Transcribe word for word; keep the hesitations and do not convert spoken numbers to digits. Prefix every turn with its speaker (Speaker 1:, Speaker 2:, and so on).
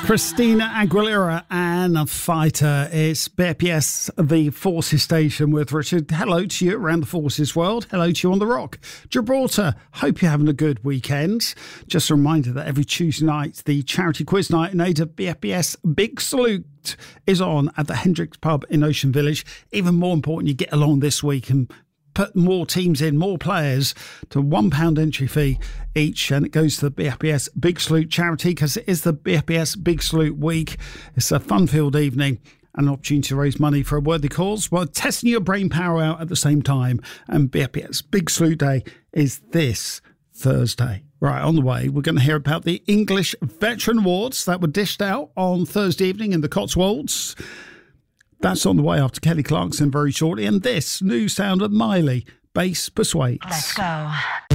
Speaker 1: Christina Aguilera and a fighter. It's B P S, the Forces Station with Richard. Hello to you around the Forces world. Hello to you on the Rock. Gibraltar, hope you're having a good weekend. Just a reminder that every Tuesday night, the charity quiz night in aid of B P S Big Salute is on at the Hendricks Pub in Ocean Village. Even more important, you get along this week and put more teams in, more players, to one pound entry fee each, and it goes to the B F P S Big Salute charity because it is the B F P S Big Salute week. It's a fun-filled evening, an opportunity to raise money for a worthy cause while testing your brain power out at the same time. And B F P S Big Salute Day is this Thursday. Right, on the way, we're going to hear about the English Veteran Awards that were dished out on Thursday evening in the Cotswolds. That's on the way after Kelly Clarkson very shortly. And this new sound of Miley, Bass Persuades.
Speaker 2: Let's go.